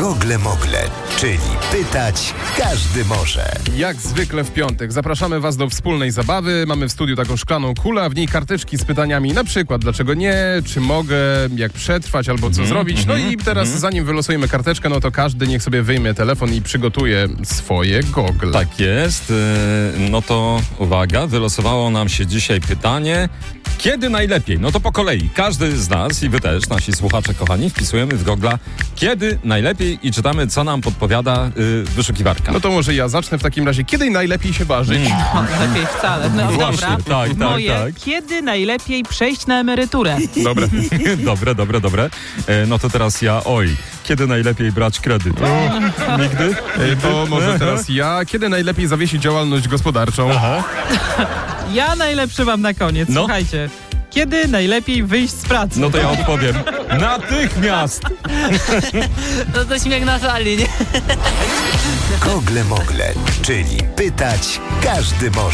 Gogle Mogle, czyli pytać każdy może. Jak zwykle w piątek zapraszamy Was do wspólnej zabawy. Mamy w studiu taką szklaną kulę, a w niej karteczki z pytaniami na przykład dlaczego nie, czy mogę, jak przetrwać albo co zrobić. No i teraz zanim wylosujemy karteczkę, no to każdy niech sobie wyjmie telefon i przygotuje swoje gogle. Tak jest. No to uwaga, wylosowało nam się dzisiaj pytanie, kiedy najlepiej? No to po kolei. Każdy z nas i wy też, nasi słuchacze kochani, wpisujemy w gogla kiedy najlepiej i czytamy, co nam podpowiada wyszukiwarka. No to może ja zacznę w takim razie. Kiedy najlepiej się ważyć? Lepiej wcale. No Właśnie, dobra. tak. Moje, kiedy najlepiej przejść na emeryturę? Dobre. Dobre. No to teraz ja, kiedy najlepiej brać kredyt? Nigdy? To może teraz ja. Kiedy najlepiej zawiesić działalność gospodarczą? Ja najlepszy mam na koniec. No. Słuchajcie. Kiedy najlepiej wyjść z pracy? No to ja odpowiem. Natychmiast! No to śmiech na sali, nie? Gogle Mogle, czyli pytać każdy może.